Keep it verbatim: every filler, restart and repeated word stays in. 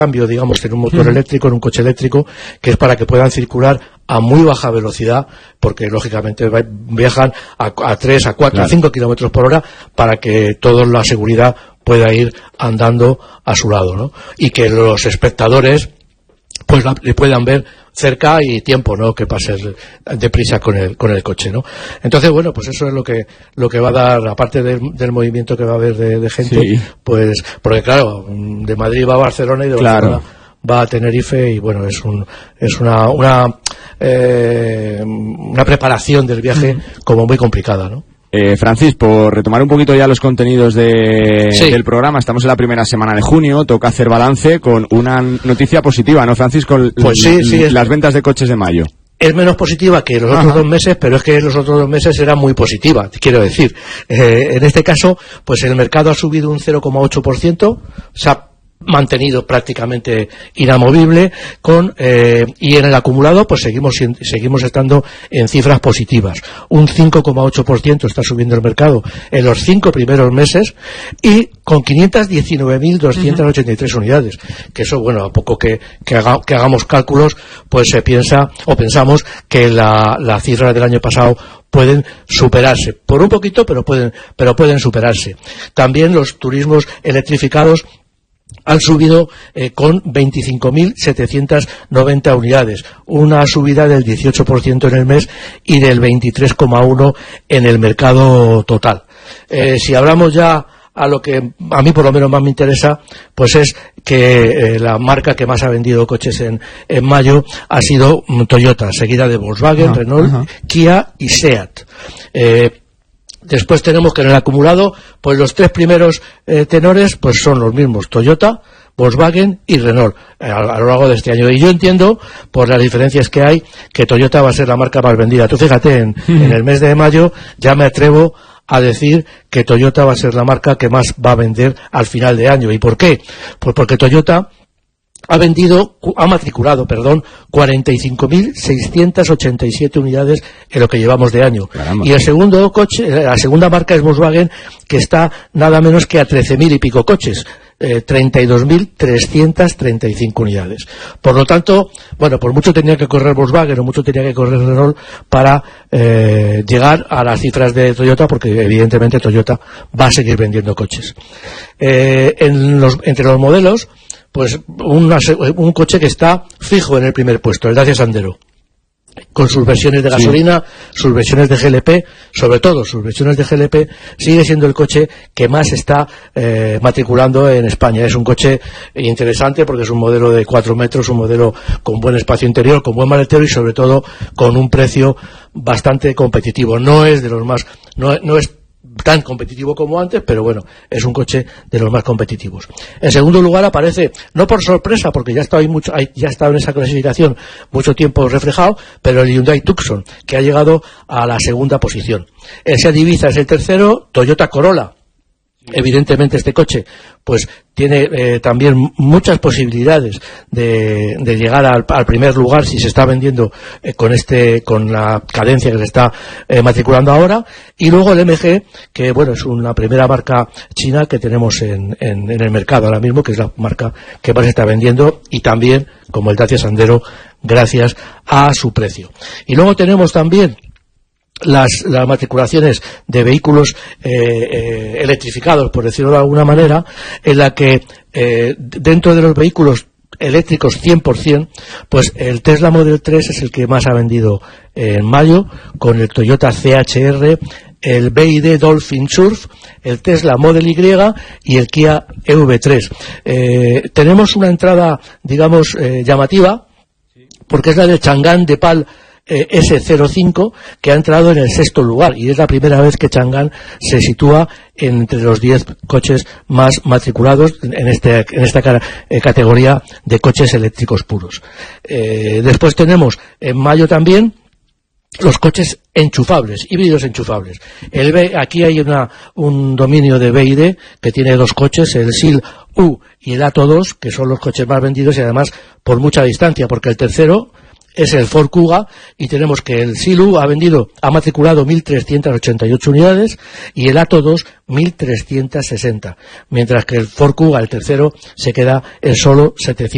cambio, digamos, en un motor eléctrico, en un coche eléctrico, que es para que puedan circular a muy baja velocidad, porque lógicamente viajan a, a tres, a cuatro, claro, a cinco kilómetros por hora, para que toda la seguridad pueda ir andando a su lado, ¿no? Y que los espectadores pues la, le puedan ver cerca y tiempo, ¿no?, que pase deprisa con el con el coche, ¿no? Entonces, bueno, pues eso es lo que lo que va a dar, aparte del, del movimiento que va a haber de, de gente, sí, pues, porque claro, de Madrid va a Barcelona y de Barcelona, claro, va a Tenerife, y bueno, es un es una una eh, una preparación del viaje como muy complicada, ¿no? Eh, Francis, por retomar un poquito ya los contenidos de, sí, del programa, estamos en la primera semana de junio, toca hacer balance con una noticia positiva, ¿no, Francis? Con pues sí, sí, las ventas de coches de mayo. Es menos positiva que los Ajá. otros dos meses, pero es que los otros dos meses era muy positiva, quiero decir. Eh, en este caso, pues el mercado ha subido un cero coma ocho por ciento, se ha mantenido prácticamente inamovible, con eh, y en el acumulado pues seguimos seguimos estando en cifras positivas. Un cinco coma ocho por ciento está subiendo el mercado en los cinco primeros meses, y con quinientas diecinueve mil doscientas ochenta y tres uh-huh. unidades, que eso, bueno, a poco que, que, haga, que hagamos cálculos, pues se piensa o pensamos que la, la cifra del año pasado pueden superarse, por un poquito, pero pueden, pero pueden superarse. También los turismos electrificados han subido eh, con veinticinco mil setecientas noventa unidades, una subida del dieciocho por ciento en el mes y del veintitrés coma uno por ciento en el mercado total. Eh, si hablamos ya a lo que a mí por lo menos más me interesa, pues es que eh, la marca que más ha vendido coches en, en mayo ha sido Toyota, seguida de Volkswagen, uh-huh, Renault, uh-huh. Kia y SEAT. Eh, Después tenemos que en el acumulado, pues los tres primeros eh, tenores pues son los mismos, Toyota, Volkswagen y Renault, eh, a, a lo largo de este año. Y yo entiendo, por las diferencias que hay, que Toyota va a ser la marca más vendida. Tú fíjate, en, mm. en el mes de mayo ya me atrevo a decir que Toyota va a ser la marca que más va a vender al final de año. ¿Y por qué? Pues porque Toyota ha vendido, ha matriculado, perdón, cuarenta y cinco mil seiscientas ochenta y siete unidades en lo que llevamos de año. Caramba. Y el segundo coche, la segunda marca es Volkswagen, que está nada menos que a trece mil y pico coches, eh, treinta y dos mil trescientas treinta y cinco unidades. Por lo tanto, bueno, pues mucho tenía que correr Volkswagen o mucho tenía que correr Renault para eh, llegar a las cifras de Toyota, porque evidentemente Toyota va a seguir vendiendo coches. Eh, en los, entre los modelos, pues una, un coche que está fijo en el primer puesto, el Dacia Sandero, con sus versiones de gasolina, sí, sus versiones de G L P, sobre todo sus versiones de G L P, sigue siendo el coche que más está eh, matriculando en España. Es un coche interesante porque es un modelo de cuatro metros, un modelo con buen espacio interior, con buen maletero y sobre todo con un precio bastante competitivo. No es de los más, no, no es tan competitivo como antes, pero bueno, es un coche de los más competitivos. En segundo lugar aparece, no por sorpresa, porque ya está ahí mucho, ya está en esa clasificación mucho tiempo reflejado, pero el Hyundai Tucson, que ha llegado a la segunda posición. El Seat Ibiza es el tercero, Toyota Corolla. Evidentemente este coche pues tiene eh, también muchas posibilidades de, de llegar al, al primer lugar si se está vendiendo eh, con este con la cadencia que se está eh, matriculando ahora. Y luego el M G, que bueno, es una primera marca china que tenemos en, en, en el mercado ahora mismo, que es la marca que más se está vendiendo, y también como el Dacia Sandero, gracias a su precio. Y luego tenemos también Las, las matriculaciones de vehículos eh, eh, electrificados, por decirlo de alguna manera, en la que eh, dentro de los vehículos eléctricos cien por ciento, pues el Tesla Model tres es el que más ha vendido en mayo, con el Toyota C H R, el B Y D Dolphin Surf, el Tesla Model Y y el Kia E V tres. Eh, tenemos una entrada, digamos, eh, llamativa, porque es la del Chang'an de Pal S cero cinco, que ha entrado en el sexto lugar, y es la primera vez que Chang'an se sitúa entre los diez coches más matriculados en, este, en esta categoría de coches eléctricos puros. Eh, después tenemos en mayo también los coches enchufables, híbridos enchufables. El B, aquí hay una, un dominio de B Y D que tiene dos coches, el S I L U y el Atto dos, que son los coches más vendidos y además por mucha distancia, porque el tercero es el Ford Kuga, y tenemos que el S I L U ha vendido, ha matriculado mil trescientas ochenta y ocho unidades y el Atto dos mil trescientas sesenta, mientras que el Ford Kuga, el tercero, se queda en solo setecientos.